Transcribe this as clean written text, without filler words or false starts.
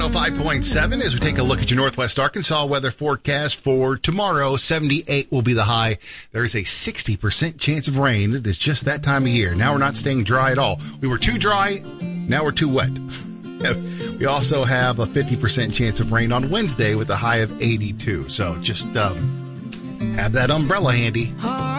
105.7 as we take a look at your Northwest Arkansas weather forecast for tomorrow. 78 will be the high. There is a 60% chance of rain. It is just that time of year. Now we're not staying dry at all. We were too dry. Now we're too wet. We also have a 50% chance of rain on Wednesday with a high of 82. So just have that umbrella handy.